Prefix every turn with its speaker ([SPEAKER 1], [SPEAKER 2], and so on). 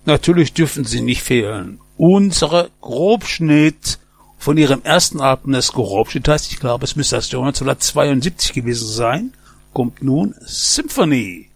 [SPEAKER 1] Natürlich dürfen sie nicht fehlen. Unsere Grobschnitt von ihrem ersten Album, das Grobschnitt heißt, ich glaube, es müsste das Jahr 1972 gewesen sein, kommt nun Symphony.